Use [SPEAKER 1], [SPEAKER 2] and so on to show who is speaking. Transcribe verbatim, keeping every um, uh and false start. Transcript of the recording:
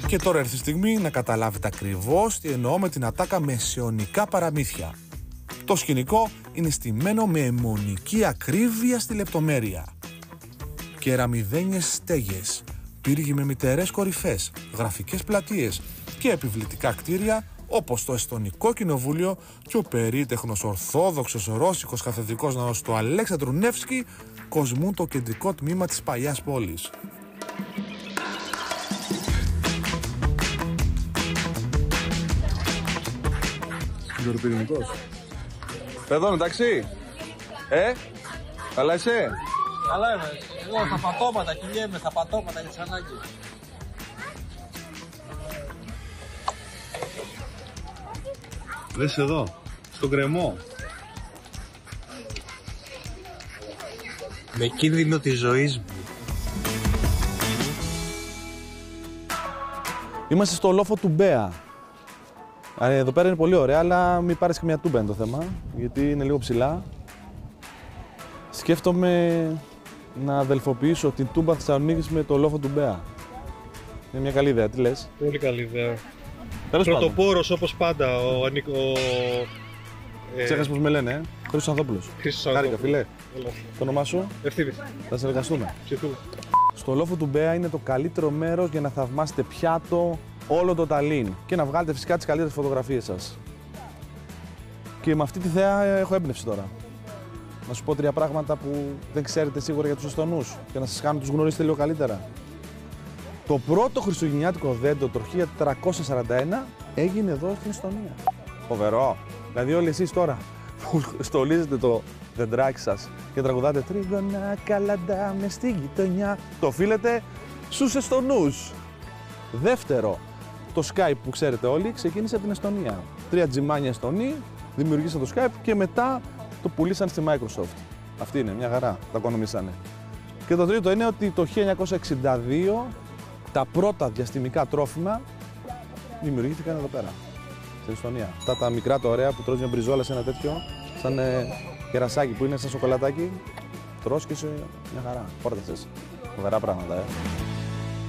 [SPEAKER 1] Και τώρα έρθει η στιγμή να καταλάβετε ακριβώς τι εννοώ με την ατάκα μεσαιωνικά παραμύθια. Το σκηνικό είναι στημένο με αιμονική ακρίβεια στη λεπτομέρεια. Κεραμιδένιες στέγες, πύργοι με μυτερές κορυφές, γραφικές πλατείες και επιβλητικά κτίρια όπως το Εστονικό Κοινοβούλιο και ο περίτεχνος Ορθόδοξος Ρώσικος Καθεδρικός Ναός του Αλέξανδρου Νεύσκη κοσμούν το κεντρικό τμήμα της παλιάς πόλης.
[SPEAKER 2] Πυρηνικός. Παιδόν, εντάξει. Ε, καλά είσαι.
[SPEAKER 3] Καλά είμαι. Εγώ στα πατώματα, κυλιέμαι στα πατώματα για τις ανάγκες.
[SPEAKER 2] Δες εδώ, στον κρεμό.
[SPEAKER 3] Με κίνδυνο της ζωής μου.
[SPEAKER 4] Είμαστε στο λόφο του Μπέα. Εδώ πέρα είναι πολύ ωραία, αλλά μην πάρεις και μια τούμπα είναι το θέμα, γιατί είναι λίγο ψηλά. Σκέφτομαι να αδελφοποιήσω την τούμπα Θεσσαλονίκης με το λόφο του Μπέα. Είναι μια καλή ιδέα, τι λες?
[SPEAKER 5] Πολύ καλή ιδέα.
[SPEAKER 4] Πρωτοπόρος
[SPEAKER 5] όπως πάντα, ο Ανίκο...
[SPEAKER 4] Ε... Ξέχασες πώς με λένε, ε? Χρήστος Ανθόπουλος.
[SPEAKER 5] Χρήστος
[SPEAKER 4] Χάρηκα, φίλε.
[SPEAKER 5] Έλα.
[SPEAKER 4] Το όνομά σου?
[SPEAKER 5] Ευθύμης.
[SPEAKER 4] Θα συνεργαστούμε.
[SPEAKER 5] Ψηθούμε.
[SPEAKER 4] Στο λόφο του Μπέα είναι το καλύτερο μέρος για να θαυμάσετε πιάτο όλο το Ταλίν και να βγάλετε φυσικά τις καλύτερες φωτογραφίες σας. Και με αυτή τη θέα έχω έμπνευση τώρα. Να σου πω τρία πράγματα που δεν ξέρετε σίγουρα για τους Εστονούς και να σας κάνω τους γνωρίσετε λίγο καλύτερα. Το πρώτο χριστουγεννιάτικο δέντρο το χίλια τετρακόσια σαράντα ένα έγινε εδώ στην Εστονία. Φοβερό. Δηλαδή όλοι εσείς τώρα που στολίζετε το δεντράκι σας και τραγουδάτε τρίγωνα καλαντά μες στη γειτονιά, το οφείλετε στους Εστονούς. Δεύτερο, το Skype που ξέρετε όλοι ξεκίνησε από την Εστονία. Τρία τζιμάνια Εστονοί δημιουργήσαν το Skype και μετά το πουλήσαν στη Microsoft. Αυτή είναι, μια χαρά, τα οικονομήσανε. Και το τρίτο είναι ότι το χίλια εννιακόσια εξήντα δύο τα πρώτα διαστημικά τρόφιμα δημιουργήθηκαν εδώ πέρα, στην Εστονία. Αυτά τα μικρά τα ωραία που τρως μια μπριζόλα σε ένα τέτοιο, σαν ε, κερασάκι που είναι σαν σοκολατάκι, τρως και σε μια χαρά. Πόρτασες. Φοβερά πράγματα, ε.